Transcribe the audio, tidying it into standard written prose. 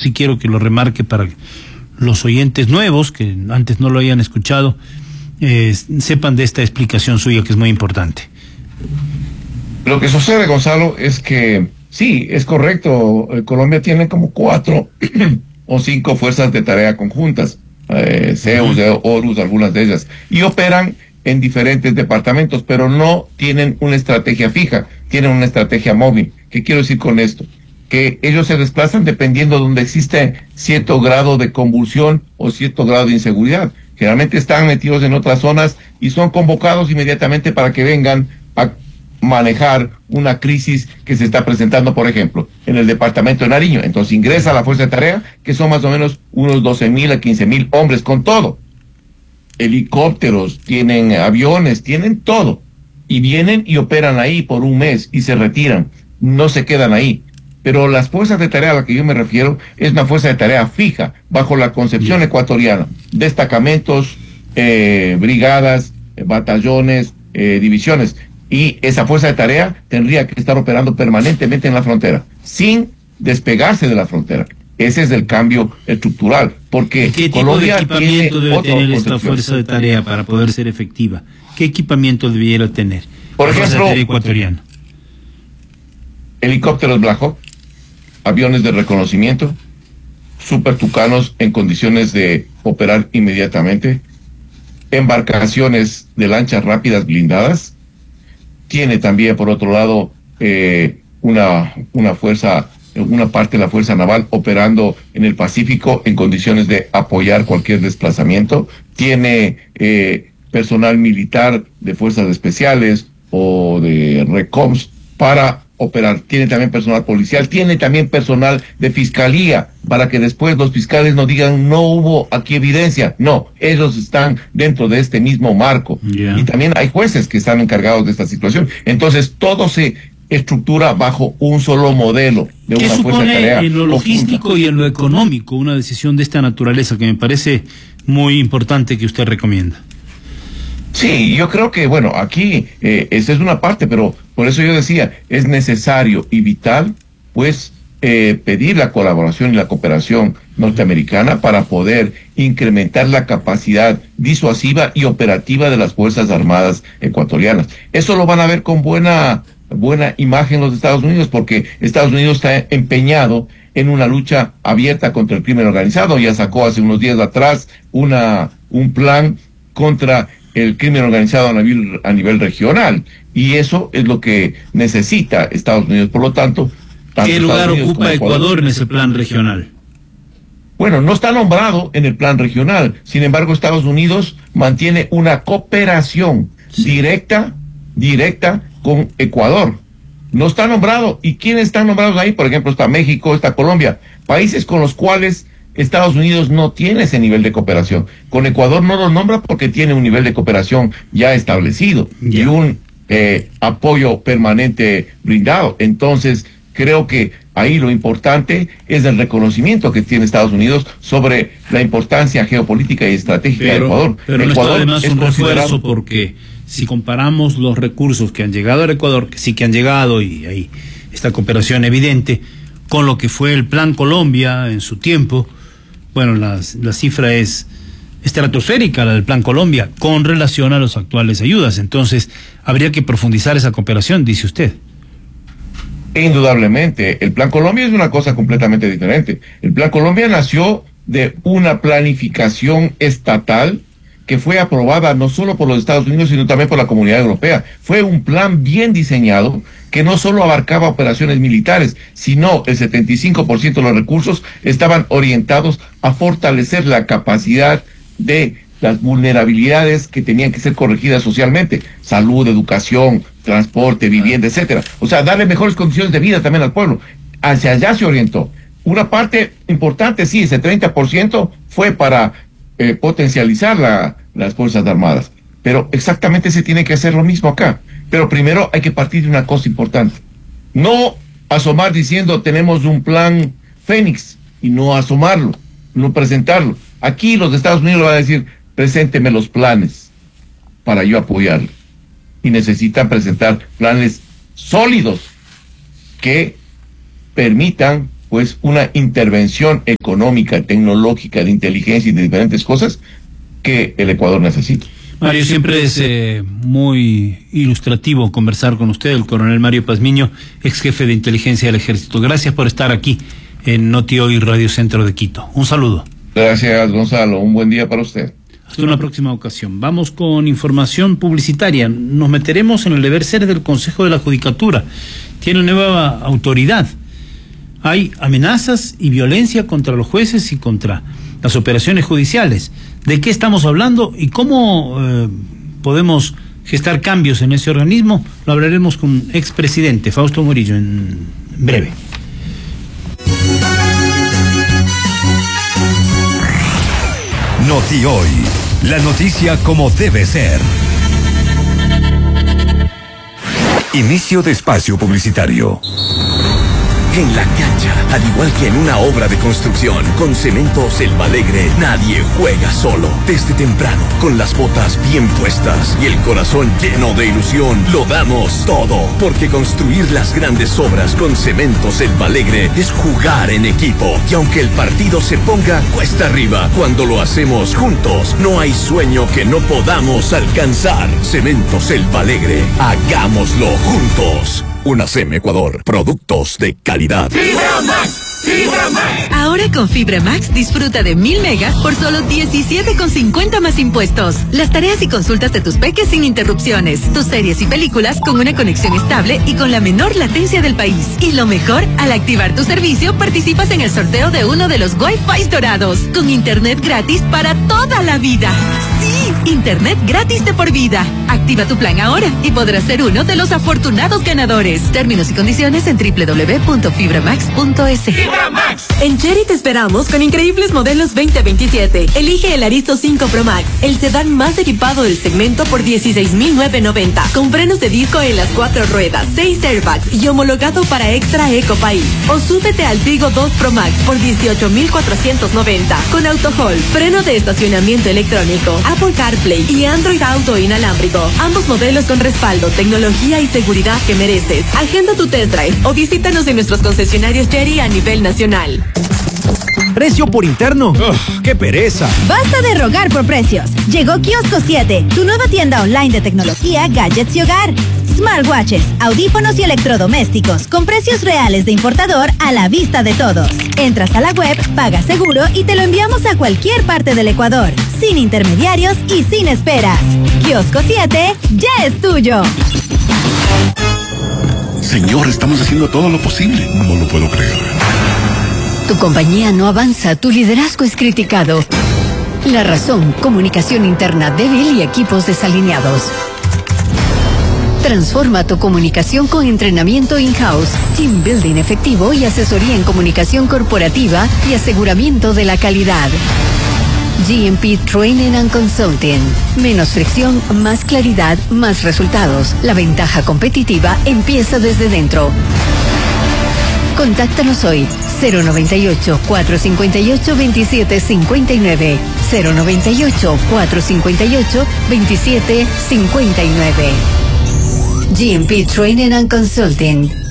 y quiero que lo remarque para los oyentes nuevos que antes no lo hayan escuchado, sepan de esta explicación suya que es muy importante. Lo que sucede, Gonzalo, es que sí, es correcto, Colombia tiene como 4 o 5 fuerzas de tarea conjuntas, Zeus, Horus, algunas de ellas, y operan en diferentes departamentos, pero no tienen una estrategia fija, tienen una estrategia móvil. ¿Qué quiero decir con esto? Que ellos se desplazan dependiendo de donde existe cierto grado de convulsión o cierto grado de inseguridad. Generalmente están metidos en otras zonas y son convocados inmediatamente para que vengan a manejar una crisis que se está presentando, por ejemplo, en el departamento de Nariño. Entonces ingresa a la fuerza de tarea, que son más o menos unos 12.000 a 15.000 hombres con todo. Helicópteros, tienen aviones, tienen todo. Y vienen y operan ahí por un mes y se retiran. No se quedan ahí. Pero las fuerzas de tarea a las que yo me refiero es una fuerza de tarea fija, bajo la concepción ecuatoriana. Destacamentos, brigadas, batallones, divisiones. Y esa fuerza de tarea tendría que estar operando permanentemente en la frontera, sin despegarse de la frontera. Ese es el cambio estructural, porque ¿qué tipo Colombia de equipamiento tiene debe tener esta fuerza de tarea para poder ser efectiva? ¿Qué equipamiento debiera tener? Por ejemplo, ecuatoriana. Helicópteros Black Hawk, aviones de reconocimiento, super tucanos en condiciones de operar inmediatamente, embarcaciones de lanchas rápidas blindadas. Tiene también, por otro lado, una fuerza, una parte de la fuerza naval operando en el Pacífico en condiciones de apoyar cualquier desplazamiento. Tiene personal militar de fuerzas especiales o de RECOMS para operar. Tiene también personal policial, tiene también personal de fiscalía para que después los fiscales no digan no hubo aquí evidencia. No, ellos están dentro de este mismo marco. Y también hay jueces que están encargados de esta situación. Entonces todo se estructura bajo un solo modelo de una fuerza de tarea. En lo logístico y en lo económico una decisión de esta naturaleza que me parece muy importante que usted recomienda? Sí, yo creo que, bueno, aquí esa es una parte, pero por eso yo decía, es necesario y vital, pues, pedir la colaboración y la cooperación norteamericana para poder incrementar la capacidad disuasiva y operativa de las Fuerzas Armadas ecuatorianas. Eso lo van a ver con buena imagen los Estados Unidos, porque Estados Unidos está empeñado en una lucha abierta contra el crimen organizado. Ya sacó hace unos días atrás un plan contra el crimen organizado a nivel regional, y eso es lo que necesita Estados Unidos. Por lo tanto, ¿qué lugar ocupa Ecuador en ese plan regional? Bueno, no está nombrado en el plan regional, sin embargo Estados Unidos mantiene una cooperación directa con Ecuador. No está nombrado. ¿Y quiénes están nombrados ahí? Por ejemplo, está México, está Colombia, países con los cuales Estados Unidos no tiene ese nivel de cooperación. Con Ecuador no lo nombra porque tiene un nivel de cooperación ya establecido y un apoyo permanente brindado. Entonces, creo que ahí lo importante es el reconocimiento que tiene Estados Unidos sobre la importancia geopolítica y estratégica de Ecuador. Pero no Ecuador está además un refuerzo, porque si comparamos los recursos que han llegado al Ecuador, que sí que han llegado, y ahí esta cooperación evidente, con lo que fue el Plan Colombia en su tiempo, bueno, la cifra es estratosférica, la del Plan Colombia, con relación a las actuales ayudas. Entonces, habría que profundizar esa cooperación, dice usted. Indudablemente, el Plan Colombia es una cosa completamente diferente. El Plan Colombia nació de una planificación estatal que fue aprobada no solo por los Estados Unidos, sino también por la Comunidad Europea. Fue un plan bien diseñado que no solo abarcaba operaciones militares, sino el 75% de los recursos estaban orientados a fortalecer la capacidad de las vulnerabilidades que tenían que ser corregidas socialmente: salud, educación, transporte, vivienda, etcétera. O sea, darle mejores condiciones de vida también al pueblo. Hacia allá se orientó. Una parte importante, sí, ese 30% fue para potencializar las Fuerzas Armadas. Pero exactamente se tiene que hacer lo mismo acá. Pero primero hay que partir de una cosa importante. No asomar diciendo tenemos un plan Fénix y no asomarlo, no presentarlo. Aquí los de Estados Unidos le van a decir, presénteme los planes para yo apoyarlo. Y necesitan presentar planes sólidos que permitan pues una intervención económica, tecnológica, de inteligencia y de diferentes cosas que el Ecuador necesita. Mario, siempre es muy ilustrativo conversar con usted, el coronel Mario Pazmiño, ex jefe de inteligencia del Ejército. Gracias por estar aquí en Noti Hoy Radio Centro de Quito. Un saludo. Gracias, Gonzalo. Un buen día para usted. Hasta una próxima ocasión. Vamos con información publicitaria. Nos meteremos en el deber ser del Consejo de la Judicatura. Tiene nueva autoridad. Hay amenazas y violencia contra los jueces y contra las operaciones judiciales. ¿De qué estamos hablando y cómo podemos gestar cambios en ese organismo? Lo hablaremos con expresidente Fausto Murillo en breve. Noti Hoy, la noticia como debe ser. Inicio de espacio publicitario. En la cancha, al igual que en una obra de construcción, con Cemento Selva Alegre, nadie juega solo. Desde temprano, con las botas bien puestas y el corazón lleno de ilusión, lo damos todo. Porque construir las grandes obras con Cemento Selva Alegre es jugar en equipo. Y aunque el partido se ponga cuesta arriba, cuando lo hacemos juntos, no hay sueño que no podamos alcanzar. Cemento Selva Alegre, hagámoslo juntos. UNACEM Ecuador, productos de calidad. ¡Fibra Max! ¡Fibra Max! Ahora con Fibra Max disfruta de 1000 megas por solo 17,50 más impuestos. Las tareas y consultas de tus peques sin interrupciones. Tus series y películas con una conexión estable y con la menor latencia del país. Y lo mejor, al activar tu servicio participas en el sorteo de uno de los Wi-Fi dorados. Con internet gratis para toda la vida. ¡Sí! Internet gratis de por vida. Activa tu plan ahora y podrás ser uno de los afortunados ganadores. Términos y condiciones en www.fibramax.es. ¡Fibra Max! En Chery te esperamos con increíbles modelos 2027. Elige el Aristo 5 Pro Max, el sedán más equipado del segmento por 16,990. Con frenos de disco en las 4 ruedas, 6 airbags y homologado para Extra Eco País. O súbete al Tigo 2 Pro Max por 18,490. Con auto hold, freno de estacionamiento electrónico, Apple CarPlay y Android Auto inalámbrico. Ambos modelos con respaldo, tecnología y seguridad que mereces. Agenda tu test drive o visítanos en nuestros concesionarios Chery a nivel nacional. ¿Precio por interno? ¡Qué pereza! Basta de rogar por precios. Llegó Kiosco 7, tu nueva tienda online de tecnología, gadgets y hogar. Smartwatches, audífonos y electrodomésticos con precios reales de importador a la vista de todos. Entras a la web, pagas seguro y te lo enviamos a cualquier parte del Ecuador, sin intermediarios y sin esperas. Kiosco 7 ya es tuyo. Señor, estamos haciendo todo lo posible. No lo puedo creer. Tu compañía no avanza, tu liderazgo es criticado. La razón, comunicación interna débil y equipos desalineados. Transforma tu comunicación con entrenamiento in-house, team building efectivo y asesoría en comunicación corporativa y aseguramiento de la calidad. GMP Training and Consulting. Menos fricción, más claridad, más resultados. La ventaja competitiva empieza desde dentro. Contáctanos hoy, 098-458-2759. 098-458-2759. GMP Training and Consulting.